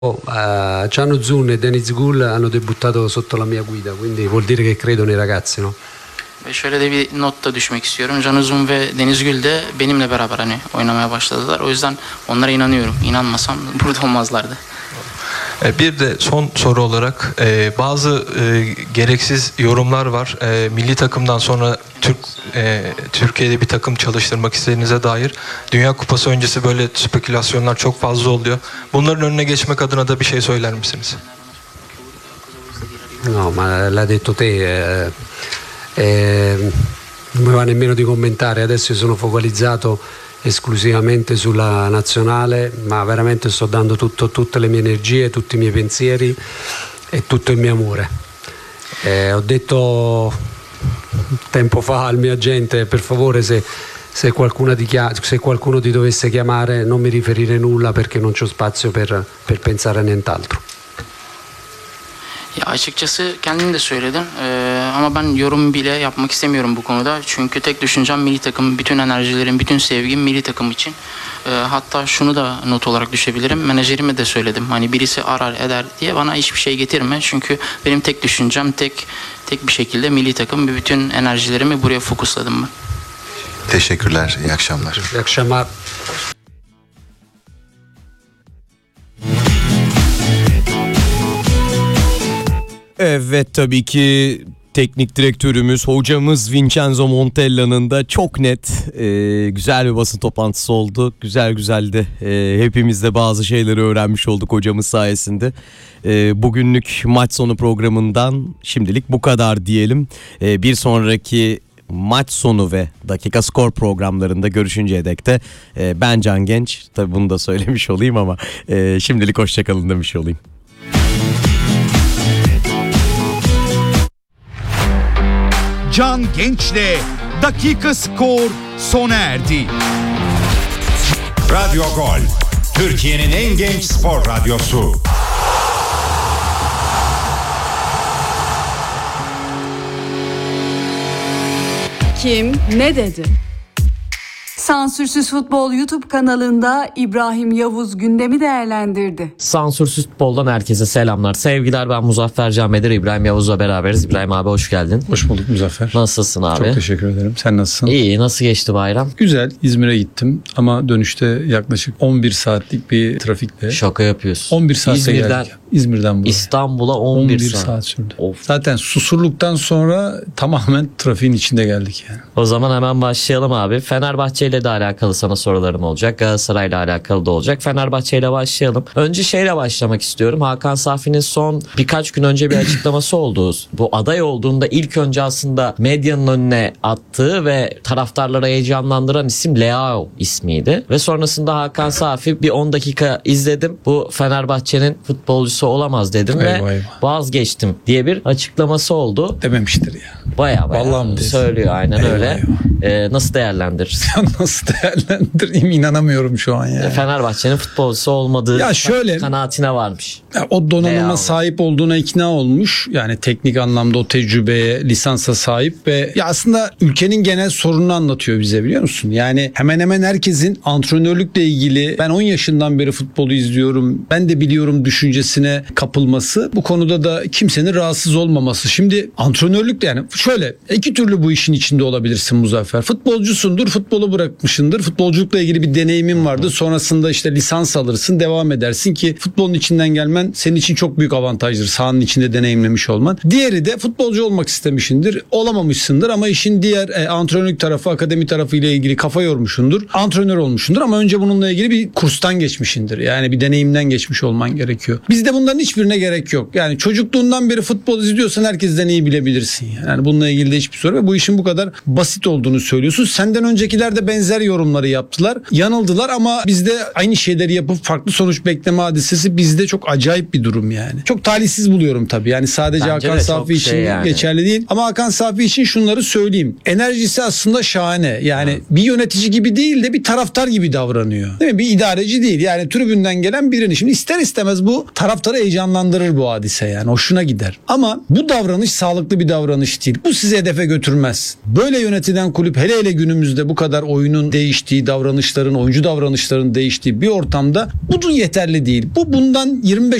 Can Uzun e Deniz Gül hanno debuttato sotto la mia guida, quindi vuol dire che credo nei ragazzi, no? Ve şöyle de bir not da düşmek istiyorum. Can Uzun ve Deniz Gül de benimle beraber hani oynamaya başladılar. O yüzden onlara inanıyorum. İnanmasam burada olmazlardı. Bir de son soru olarak bazı gereksiz yorumlar var. Milli takımdan sonra Türkiye'de bir takım çalıştırmak istediğinize dair. Dünya Kupası öncesi böyle spekülasyonlar çok fazla oluyor. Bunların önüne geçmek adına da bir şey söyler misiniz? No, ma l'ha detto te. Non mi va nemmeno di commentare. Adesso io sono focalizzato esclusivamente sulla nazionale, ma veramente sto dando tutte le mie energie, tutti i miei pensieri e tutto il mio amore. Ho detto tempo fa al mio agente, per favore, se qualcuno ti dovesse chiamare, non mi riferire nulla perché non c'ho spazio per pensare a nient'altro. Ya açıkçası kendim de söyledim ama ben yorum bile yapmak istemiyorum bu konuda. Çünkü tek düşüncem milli takım, bütün enerjilerim, bütün sevgim milli takım için. Hatta şunu da not olarak düşebilirim. Menajerime de söyledim. Hani birisi arar eder diye bana hiçbir şey getirme. Çünkü benim tek düşüncem tek bir şekilde milli takım ve bütün enerjilerimi buraya fokusladım ben. Teşekkürler, iyi akşamlar. İyi akşamlar. Evet, tabii ki teknik direktörümüz, hocamız Vincenzo Montella'nın da çok net güzel bir basın toplantısı oldu. Güzel de hepimiz de bazı şeyleri öğrenmiş olduk hocamız sayesinde. Bugünlük maç sonu programından şimdilik bu kadar diyelim. Bir sonraki maç sonu ve dakika skor programlarında görüşünceye dek de ben Can Genç, tabii bunu da söylemiş olayım ama şimdilik hoşçakalın demiş olayım. Can Genç'le Dakika Skor sona erdi. Radyo Gol, Türkiye'nin en genç spor radyosu. Kim ne dedi? Sansürsüz Futbol YouTube kanalında İbrahim Yavuz gündemi değerlendirdi. Sansürsüz Futbol'dan herkese selamlar, sevgiler. Ben Muzaffer Canmedir, İbrahim Yavuz'la beraberiz. İbrahim abi hoş geldin. Hoş bulduk Muzaffer. Nasılsın abi? Çok teşekkür ederim. Sen nasılsın? İyi. Nasıl geçti bayram? Güzel. İzmir'e gittim ama dönüşte yaklaşık 11 saatlik bir trafikle. Şaka yapıyorsun. 11 saatte geldik. İzmir'den buraya. İstanbul'a 11 saat sürdü. Of. Zaten Susurluk'tan sonra tamamen trafiğin içinde geldik yani. O zaman hemen başlayalım abi. Fenerbahçe ile de alakalı sana sorularım olacak. Galatasaray ile alakalı da olacak. Fenerbahçe ile başlayalım. Önce şeyle başlamak istiyorum. Hakan Safi'nin son birkaç gün önce bir açıklaması oldu. Bu aday olduğunda ilk önce aslında medyanın önüne attığı ve taraftarları heyecanlandıran isim Leao ismiydi. Ve sonrasında Hakan Safi bir 10 dakika izledim. Bu Fenerbahçe'nin futbolcusu olamaz dedim ve vazgeçtim diye bir açıklaması oldu. Dememiştir ya. Bayağı Vallahi mi söylüyor aynen öyle. Nasıl değerlendirirsin? Nasıl değerlendireyim, inanamıyorum şu an ya. Fenerbahçe'nin futbolcusu olmadığı ya şöyle, kanaatine varmış. Ya o donanıma sahip olduğuna ikna olmuş. Yani teknik anlamda o tecrübeye, lisansa sahip ve ya aslında ülkenin genel sorununu anlatıyor bize, biliyor musun? Yani hemen hemen herkesin antrenörlükle ilgili, ben 10 yaşından beri futbolu izliyorum, ben de biliyorum düşüncesine kapılması, bu konuda da kimsenin rahatsız olmaması. Şimdi antrenörlük de yani şöyle, iki türlü bu işin içinde olabilirsin Muzaffer. Futbolcusundur, futbolu bırakmışındır. Futbolculukla ilgili bir deneyimin vardı. Sonrasında işte lisans alırsın, devam edersin ki futbolun içinden gelmen senin için çok büyük avantajdır. Sahanın içinde deneyimlemiş olman. Diğeri de futbolcu olmak istemişsindir. Olamamışsındır ama işin diğer antrenörlük tarafı, akademi tarafı ile ilgili kafa yormuşsundur. Antrenör olmuşsundur ama önce bununla ilgili bir kurstan geçmişindir. Yani bir deneyimden geçmiş olman gerekiyor. Bizde bunların hiçbirine gerek yok. Yani çocukluğundan beri futbol izliyorsan herkesten iyi bilebilirsin. Yani bununla ilgili de hiçbir soru ve bu işin bu kadar basit olduğunu söylüyorsun. Senden öncekiler de benzer yorumları yaptılar. Yanıldılar ama bizde aynı şeyleri yapıp farklı sonuç bekleme hadisesi bizde çok acayip bir durum yani. Çok talihsiz buluyorum tabii. Yani sadece bence Hakan Safi için geçerli değil. Ama Hakan Safi için şunları söyleyeyim. Enerjisi aslında şahane. Yani bir yönetici gibi değil de bir taraftar gibi davranıyor. Değil mi? Bir idareci değil. Yani tribünden gelen birini. Şimdi ister istemez bu taraftarı heyecanlandırır bu hadise yani. Hoşuna gider. Ama bu davranış sağlıklı bir davranış değil. Bu sizi hedefe götürmez. Böyle yönetilen kulüp kulüp hele hele günümüzde bu kadar oyunun değiştiği, davranışların, oyuncu davranışlarının değiştiği bir ortamda bu yeterli değil. Bu bundan 25